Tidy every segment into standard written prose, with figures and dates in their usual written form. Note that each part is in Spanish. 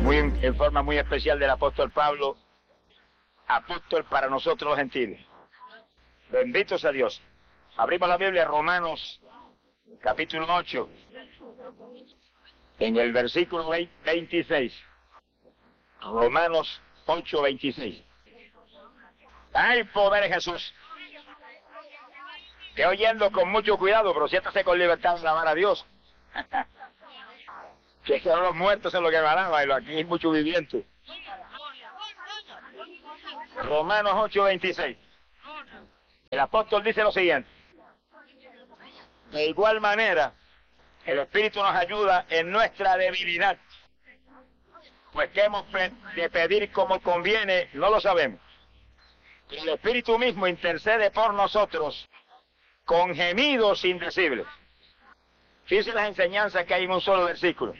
en forma muy especial del apóstol Pablo, apóstol para nosotros los gentiles. Bendito sea Dios. Abrimos la Biblia, Romanos, capítulo 8, en el versículo 26. Romanos 8, 26. ¡Ay, poder de Jesús! Estoy oyendo con mucho cuidado, pero siéntase con libertad de alabar a Dios. Que son los muertos en lo que alaban, y aquí hay muchos vivientes. Romanos 8, 26. El apóstol dice lo siguiente: de igual manera, el Espíritu nos ayuda en nuestra debilidad, pues que hemos de pedir como conviene, no lo sabemos. El Espíritu mismo intercede por nosotros con gemidos indecibles. Fíjense las enseñanzas que hay en un solo versículo.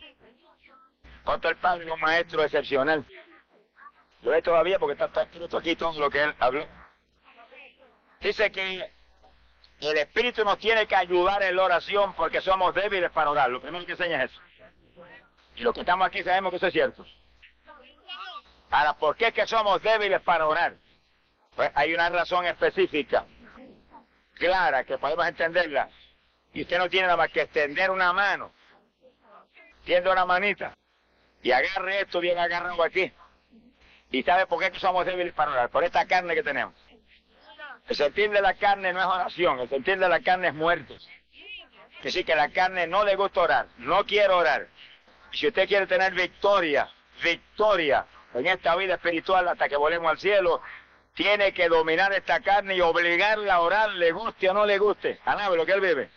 El Padre es un maestro excepcional. Lo ve todavía porque está escrito aquí todo lo que él habló. Dice que el Espíritu nos tiene que ayudar en la oración porque somos débiles para orar. Lo primero que enseña es eso. Y los que estamos aquí sabemos que eso es cierto. Ahora, ¿por qué es que somos débiles para orar? Pues hay una razón específica, clara, que podemos entenderla. Y usted no tiene nada más que extender una mano, tiende una manita, y agarre esto bien agarrado aquí. ¿Y sabe por qué que somos débiles para orar? Por esta carne que tenemos. El sentir de la carne no es oración, el sentir de la carne es muerte. Es decir, que la carne no le gusta orar, no quiere orar. Y si usted quiere tener victoria en esta vida espiritual hasta que volvemos al cielo, tiene que dominar esta carne y obligarla a orar, le guste o no le guste. Alabe lo que él vive.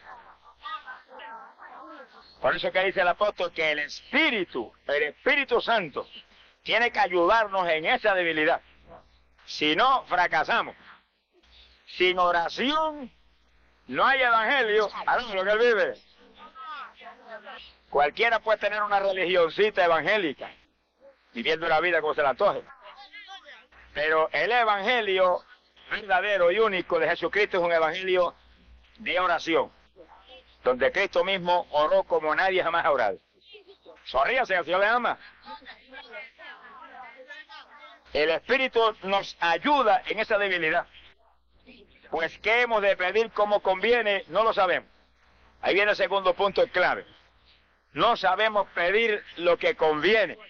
Por eso que dice el apóstol que el Espíritu Santo, tiene que ayudarnos en esa debilidad. Si no, fracasamos. Sin oración no hay evangelio. Alabe lo que él vive. Cualquiera puede tener una religioncita evangélica, viviendo la vida como se le antoje. Pero el evangelio verdadero y único de Jesucristo es un evangelio de oración, donde Cristo mismo oró como nadie jamás ha orado. Sonríase, el Señor le ama. El Espíritu nos ayuda en esa debilidad. Pues ¿qué hemos de pedir como conviene? No lo sabemos. Ahí viene el segundo punto clave. No sabemos pedir lo que conviene.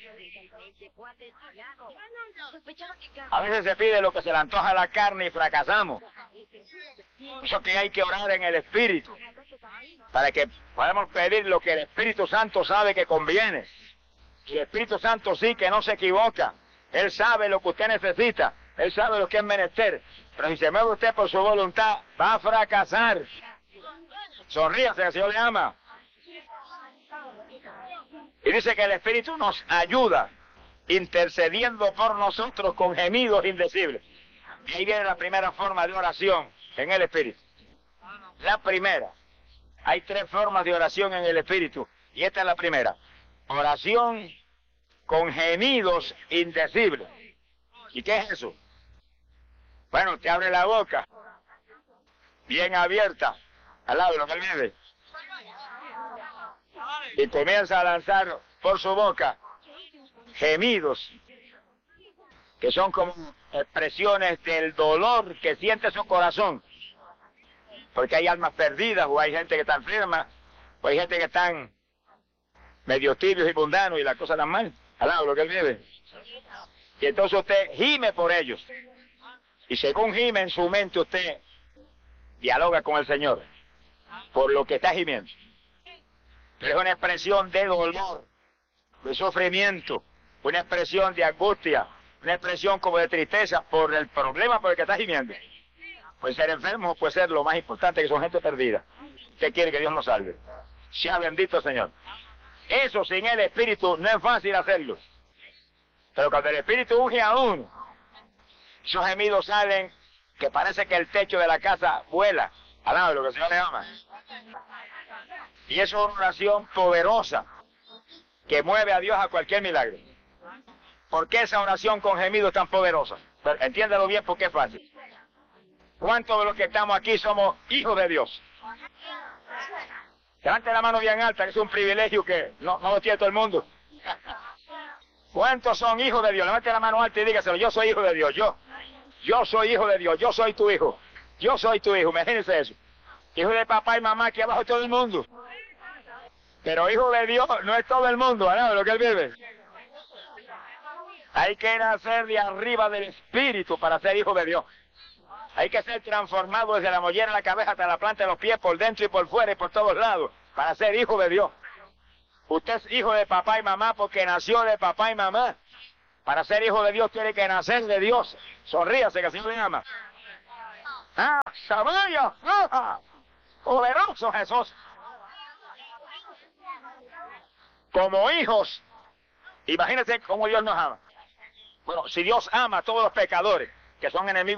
A veces se pide lo que se le antoja a la carne y fracasamos. Por eso que hay que orar en el Espíritu, para que podamos pedir lo que el Espíritu Santo sabe que conviene. Y el Espíritu Santo sí que no se equivoca. Él sabe lo que usted necesita, Él sabe lo que es menester. Pero si se mueve usted por su voluntad, va a fracasar. Sonríase, el Señor le ama. Y dice que el Espíritu nos ayuda, intercediendo por nosotros con gemidos indecibles. Y ahí viene la primera forma de oración en el Espíritu. La primera. Hay tres formas de oración en el Espíritu, y esta es la primera. Oración con gemidos indecibles. ¿Y qué es eso? Bueno, usted abre la boca, bien abierta, al lado de lo que él vive, y comienza a lanzar por su boca gemidos, que son como expresiones del dolor que siente su corazón, porque hay almas perdidas, o hay gente que está enferma, o hay gente que están medio tibios y mundanos, y las cosas dan mal, al lado de lo que él vive. Y entonces usted gime por ellos, y según gime en su mente, usted dialoga con el Señor por lo que está gimiendo. Pero es una expresión de dolor, de sufrimiento, una expresión de angustia, una expresión como de tristeza por el problema por el que está gimiendo. Puede ser enfermo, puede ser lo más importante, que son gente perdida. Usted quiere que Dios nos salve. Sea bendito Señor. Eso sin el Espíritu no es fácil hacerlo. Pero cuando el Espíritu unge a uno, esos gemidos salen que parece que el techo de la casa vuela, al lado de lo que el Señor le ama. Y eso es una oración poderosa que mueve a Dios a cualquier milagro. ¿Por qué esa oración con gemidos es tan poderosa? Pero entiéndalo bien porque es fácil. ¿Cuántos de los que estamos aquí somos hijos de Dios? Levante la mano bien alta, que es un privilegio que no lo tiene todo el mundo. ¿Cuántos son hijos de Dios? Levante la mano alta y dígaselo, yo soy hijo de Dios, yo soy hijo de Dios, yo soy tu hijo, yo soy tu hijo, imagínense eso. Hijo de papá y mamá, aquí abajo todo el mundo. Pero hijo de Dios no es todo el mundo, ¿verdad? Lo que él vive. Hay que nacer de arriba del Espíritu para ser hijo de Dios. Hay que ser transformado desde la mollera de la cabeza hasta la planta de los pies, por dentro y por fuera y por todos lados, para ser hijo de Dios. Usted es hijo de papá y mamá porque nació de papá y mamá. Para ser hijo de Dios tiene que nacer de Dios. Sonríase que el Señor le ama. ¡Ah, Shamaya! ¡Ah! ¡Poderoso Jesús! Como hijos, imagínense cómo Dios nos ama. Bueno, si Dios ama a todos los pecadores, que son enemigos